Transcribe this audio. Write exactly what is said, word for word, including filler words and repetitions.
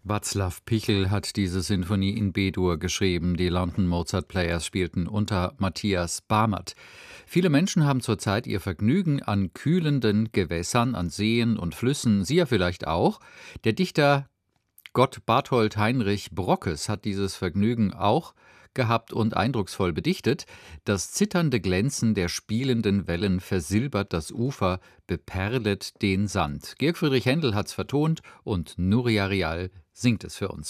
Václav Pichl hat diese Sinfonie in B-Dur geschrieben. Die London Mozart Players spielten unter Matthias Bamert. Viele Menschen haben zurzeit ihr Vergnügen an kühlenden Gewässern, an Seen und Flüssen. Sie ja vielleicht auch. Der Dichter Gott Barthold Heinrich Brockes hat dieses Vergnügen auch gehabt und eindrucksvoll bedichtet. Das zitternde Glänzen der spielenden Wellen versilbert das Ufer, beperlet den Sand. Georg Friedrich Händel hat's vertont und Nuria Rial singt es für uns.